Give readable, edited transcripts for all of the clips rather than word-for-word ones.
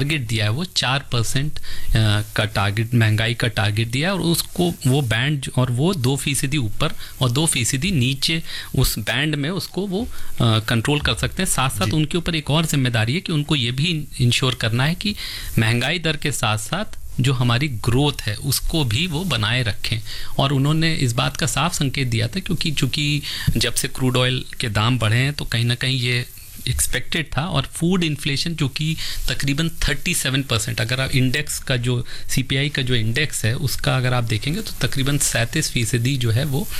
Target दिया है वो 4% का टारगेट, महंगाई का टारगेट दिया है, और उसको वो बैंड और वो 2% ऊपर और 2% नीचे उस बैंड में उसको वो कंट्रोल कर सकते हैं। साथ साथ उनके ऊपर एक और जिम्मेदारी है कि उनको ये भी इंश्योर करना है कि महंगाई दर के साथ साथ जो हमारी ग्रोथ है उसको भी वो बनाए रखें। और उन्होंने इस बात का साफ संकेत दिया था, क्योंकि चूँकि जब से क्रूड ऑयल के दाम बढ़े हैं तो कहीं ना कहीं ये एक्सपेक्टेड था, और फूड इन्फ्लेशन जो कि तकरीबन 37%, अगर आप इंडेक्स का जो CPI का जो इंडेक्स है उसका अगर आप देखेंगे तो तकरीबन 37% जो है वो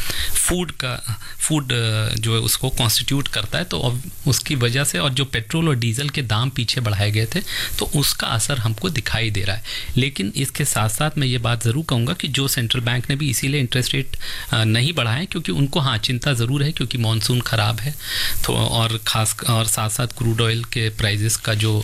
फूड जो है उसको कॉन्स्टिट्यूट करता है। तो उसकी वजह से, और जो पेट्रोल और डीजल के दाम पीछे बढ़ाए गए थे तो उसका असर हमको दिखाई दे रहा है। लेकिन इसके साथ साथ मैं ये बात ज़रूर कहूँगा कि जो सेंट्रल बैंक ने भी इसीलिए इंटरेस्ट रेट नहीं बढ़ाए, क्योंकि उनको हाँ चिंता ज़रूर है, क्योंकि मानसून ख़राब है तो, और साथ साथ क्रूड ऑयल के प्राइजेस का जो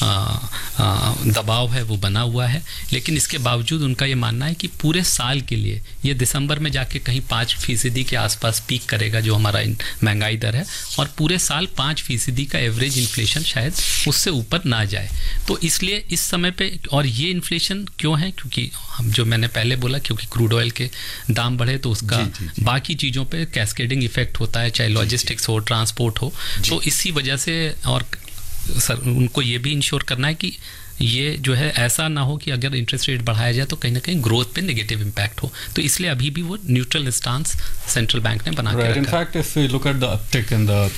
दबाव है वो बना हुआ है। लेकिन इसके बावजूद उनका ये मानना है कि पूरे साल के लिए ये दिसंबर में जाके कहीं 5% के आसपास पीक करेगा जो हमारा महंगाई दर है, और पूरे साल 5% का एवरेज इन्फ्लेशन शायद उससे ऊपर ना जाए। तो इसलिए इस समय पे, और ये इन्फ्लेशन क्यों है, क्योंकि हम जो मैंने पहले बोला, क्योंकि क्रूड ऑयल के दाम बढ़े तो उसका बाकी चीज़ों पे कैस्केडिंग इफेक्ट होता है, चाहे लॉजिस्टिक्स हो, ट्रांसपोर्ट हो। तो इसी वजह से और सर उनको ये भी इंश्योर करना है कि ये जो है ऐसा ना हो कि अगर इंटरेस्ट रेट बढ़ाया जाए तो कहीं ना कहीं ग्रोथ पे नेगेटिव इम्पैक्ट हो। तो इसलिए अभी भी वो न्यूट्रल स्टांस सेंट्रल बैंक ने बना के रखा है। In fact, if we look at the uptick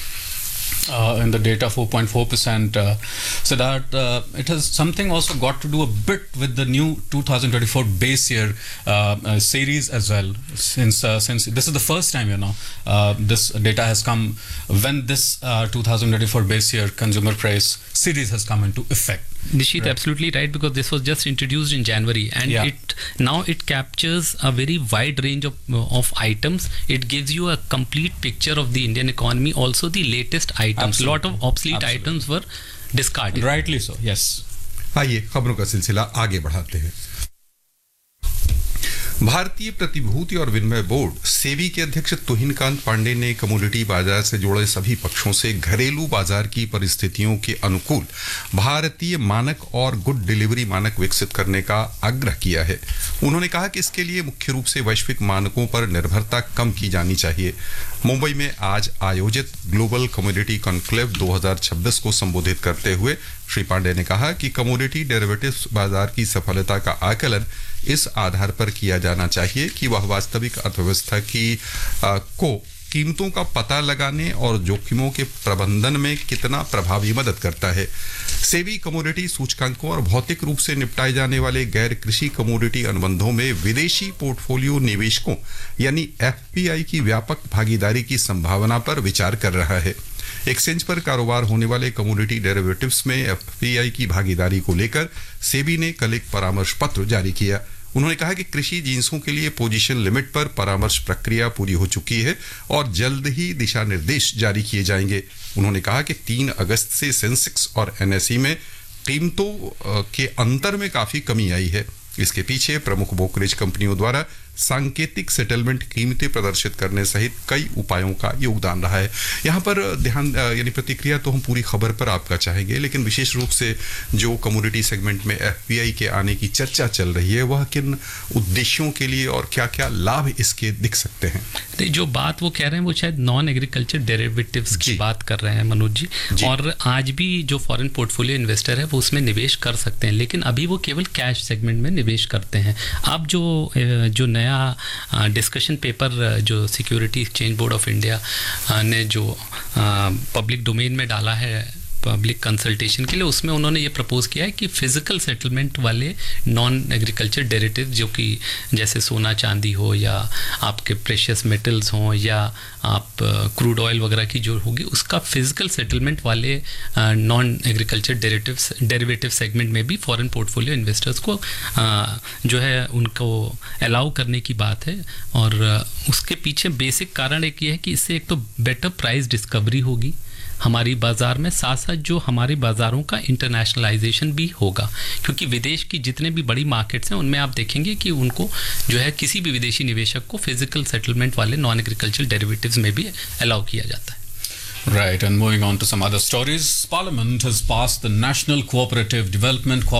in the data, 4.4%, so that it has something also got to do a bit with the new 2024 base year series as well. Since this is the first time this data has come when this 2024 base year consumer price series has come into effect. Nishit, right. Absolutely right, because this was just introduced in January, and it captures a very wide range of items. It gives you a complete picture of the Indian economy, also the latest items. Absolutely. Lot of obsolete items were discarded. Rightly so, yes. आइए खबरों का सिलसिला आगे बढ़ाते हैं। भारतीय प्रतिभूति और विनिमय बोर्ड सेबी के अध्यक्ष तुहिनकांत पांडे ने कमोडिटी बाजार से जुड़े सभी पक्षों से घरेलू बाजार की परिस्थितियों के अनुकूल भारतीय मानक और गुड डिलीवरी मानक विकसित करने का आग्रह किया है। उन्होंने कहा कि इसके लिए मुख्य रूप से वैश्विक मानकों पर निर्भरता कम की जानी चाहिए। मुंबई में आज आयोजित ग्लोबल कमोडिटी कॉन्क्लेव 2026 को संबोधित करते हुए श्री पांडे ने कहा कि कमोडिटी डेरिवेटिव्स बाजार की सफलता का आकलन इस आधार पर किया जाना चाहिए कि वह वास्तविक अर्थव्यवस्था को कीमतों का पता लगाने और जोखिमों के प्रबंधन में कितना प्रभावी मदद करता है। सेबी कमोडिटी सूचकांकों और भौतिक रूप से निपटाए जाने वाले गैर कृषि कमोडिटी अनुबंधों में विदेशी पोर्टफोलियो निवेशकों यानी FPI की व्यापक भागीदारी की संभावना पर विचार कर रहा है। एक्सचेंज पर कारोबार होने वाले कमोडिटी डेरिवेटिव्स में FPI की भागीदारी को लेकर सेबी ने कल एक परामर्श पत्र जारी किया। उन्होंने कहा कि कृषि जिंसों के लिए पोजीशन लिमिट पर परामर्श प्रक्रिया पूरी हो चुकी है और जल्द ही दिशा निर्देश जारी किए जाएंगे। उन्होंने कहा कि 3 अगस्त से सेंसेक्स और NSE में कीमतों के अंतर में काफी कमी आई है। इसके पीछे प्रमुख ब्रोकरेज कंपनियों द्वारा सांकेतिक सेटलमेंट कीमतें प्रदर्शित करने सहित कई उपायों का योगदान रहा है। यहाँ पर ध्यान यानी प्रतिक्रिया तो हम पूरी खबर पर आपका चाहेंगे, लेकिन विशेष रूप से जो कमोडिटी सेगमेंट में FPI के आने की चर्चा चल रही है वह किन उद्देश्यों के लिए और क्या क्या लाभ इसके दिख सकते हैं? जो बात वो कह रहे हैं वो शायद नॉन एग्रीकल्चर डेरिवेटिव्स की बात कर रहे हैं मनोज जी, और आज भी जो फॉरेन पोर्टफोलियो इन्वेस्टर है वो उसमें निवेश कर सकते हैं, लेकिन अभी वो केवल कैश सेगमेंट में निवेश करते हैं। अब जो नया डिस्कशन पेपर जो security exchange board of India ने जो पब्लिक डोमेन में डाला है पब्लिक कंसल्टेशन के लिए, उसमें उन्होंने ये प्रपोज किया है कि फिजिकल सेटलमेंट वाले नॉन एग्रीकल्चर डेरिवेटिव जो कि जैसे सोना चांदी हो या आपके प्रेशियस मेटल्स हों या आप क्रूड ऑयल वगैरह की जो होगी उसका फिजिकल सेटलमेंट वाले नॉन एग्रीकल्चर डेरिवेटिव सेगमेंट में भी फॉरेन पोर्टफोलियो इन्वेस्टर्स को जो है उनको अलाउ करने की बात है। और उसके पीछे बेसिक कारण एक ये है कि इससे एक तो बेटर प्राइस डिस्कवरी होगी हमारी बाज़ार में, साथ साथ जो हमारे बाज़ारों का इंटरनेशनलाइजेशन भी होगा, क्योंकि विदेश की जितने भी बड़ी मार्केट्स हैं उनमें आप देखेंगे कि उनको जो है किसी भी विदेशी निवेशक को फिजिकल सेटलमेंट वाले नॉन एग्रीकल्चर डेरिवेटिव्स में भी अलाउ किया जाता है। Right, and moving on to some other stories, Parliament has passed the National Cooperative Development